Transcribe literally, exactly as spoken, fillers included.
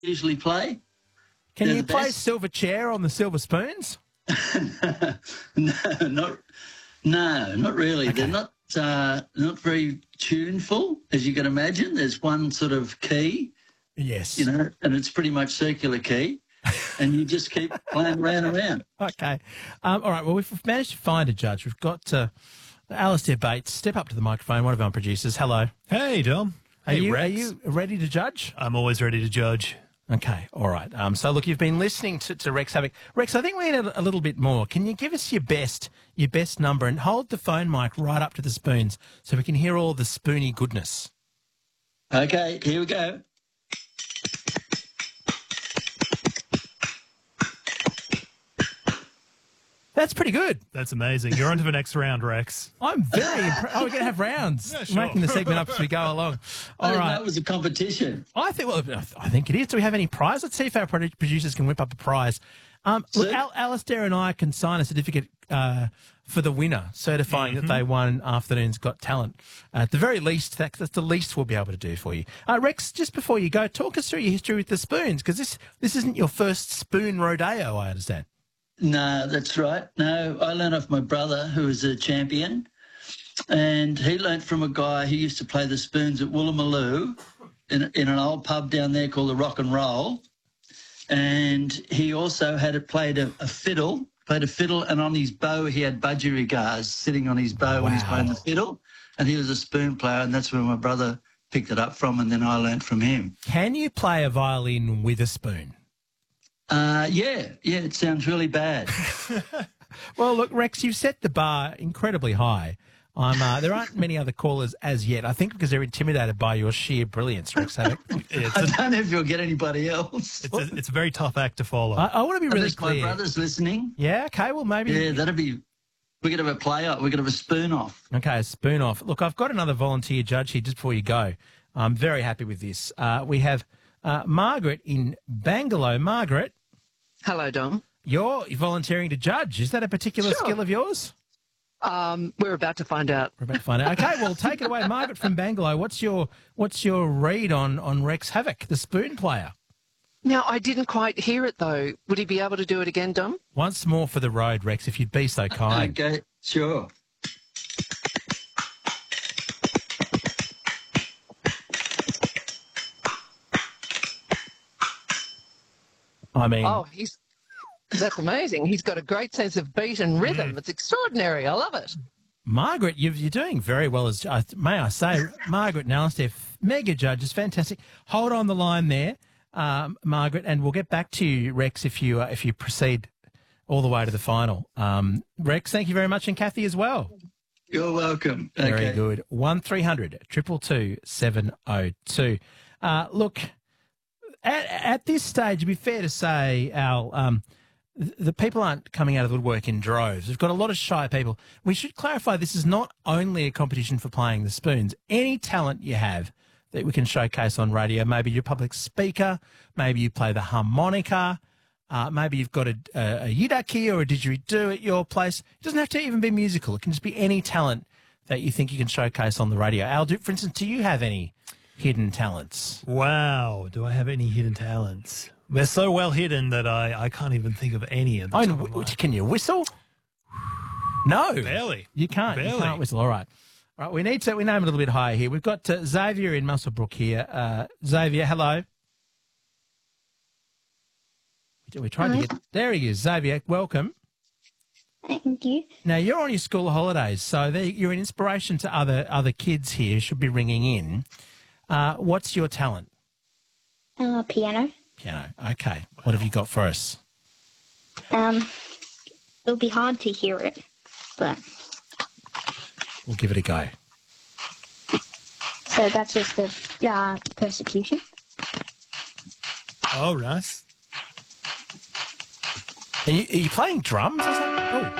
usually play. Can They're you the play best. silver chair on the silver spoons? no, not no, not really. Okay. They're not uh, not very tuneful, as you can imagine. There's one sort of key, Yes. you know, and it's pretty much circular key, and you just keep playing round and round. Okay. Um, all right. Well, we've managed to find a judge. We've got uh, Alistair Bates. Step up to the microphone. One of our producers. Hello. Hey, Dom. Are Hey, you Rex. are you ready to judge? I'm always ready to judge. Okay. All right. Um, so look, you've been listening to, to Rex Havoc. Rex, I think we need a, a little bit more. Can you give us your best your best number and hold the phone mic right up to the spoons so we can hear all the spoony goodness? Okay, here we go. That's pretty good. That's amazing. You're on to the next round, Rex. I'm very impressed. Oh, we're going to have rounds. Yeah, sure. Making the segment up as we go along. I All didn't know right. it was a competition. I think well, I think it is. Do we have any prize? Let's see if our produ- producers can whip up a prize. Um, look, Sir? Al- Alistair and I can sign a certificate uh, for the winner, certifying that they won Afternoon's Got Talent. Uh, at the very least, that, that's the least we'll be able to do for you. Uh, Rex, just before you go, talk us through your history with the spoons, because this this isn't your first spoon rodeo, I understand. No, that's right. No, I learned off my brother, who was a champion, and he learnt from a guy who used to play the spoons at Woolloomooloo in, in an old pub down there called the Rock and Roll. And he also had it played a, a fiddle, played a fiddle, and on his bow he had budgerigars sitting on his bow when he's Wow. playing the fiddle. And he was a spoon player, and that's where my brother picked it up from, and then I learnt from him. Can you play a violin with a spoon? Uh, yeah, yeah, it sounds really bad. Well, look, Rex, you've set the bar incredibly high. I'm, uh, there aren't many other callers as yet. I think because they're intimidated by your sheer brilliance, Rex Havoc. It's I a, don't know if you'll get anybody else. it's a, it's a very tough act to follow. I, I want to be really Unless my clear. brother's listening. Yeah, okay, well, maybe. Yeah, that'd be. We're gonna have a play off. We're gonna have a spoon off. Okay, spoon off. Look, I've got another volunteer judge here just before you go. I'm very happy with this. Uh, we have uh, Margaret in Bangalore. Margaret, Hello, Dom. you're volunteering to judge. Is that a particular Sure. skill of yours? Um, we're about to find out. We're about to find out. Okay, well, take it away, Margaret from Bangalore. What's your what's your read on, on Rex Havoc, the spoon player? Now, I didn't quite hear it, though. Would he be able to do it again, Dom? Once more for the road, Rex, if you'd be so kind. Okay, sure. I mean, Oh, he's that's amazing. He's got a great sense of beat and rhythm. It's extraordinary. I love it. Margaret, you've, you're doing very well. As uh, may I say, Margaret and Alistair, mega judges, fantastic. Hold on the line there, um, Margaret, and we'll get back to you, Rex, if you uh, if you proceed all the way to the final. Um, Rex, thank you very much, and Kathy as well. You're welcome. Very Okay. good. One three hundred triple two seven oh two. Uh, look, at, at this stage, it'd be fair to say, Al, um, th- the people aren't coming out of the woodwork in droves. We've got a lot of shy people. We should clarify this is not only a competition for playing the spoons. Any talent you have that we can showcase on radio, maybe you're a public speaker, maybe you play the harmonica, uh, maybe you've got a, a, a yidaki or a didgeridoo at your place. It doesn't have to even be musical. It can just be any talent that you think you can showcase on the radio. Al, do, for instance, do you have any hidden talents? Wow. Do I have any hidden talents? They're so well hidden that I, I can't even think of any. At the Oh, top and of w- my- can you whistle? No. Barely. You can't. You Barely. can't whistle. All right. All right. We need to, we name it a little bit higher here. We've got uh, Xavier in Muswellbrook here. Uh, Xavier, hello. We tried to Hi. get, there he is. Xavier, welcome. Thank you. Now, you're on your school holidays, so there, you're an inspiration to other other kids here who should be ringing in. Uh, what's your talent? Uh, piano. Piano. Okay. What have you got for us? Um, it'll be hard to hear it, but We'll give it a go. so that's just the uh, persecution. Oh, nice. Are you, are you playing drums or something? Oh.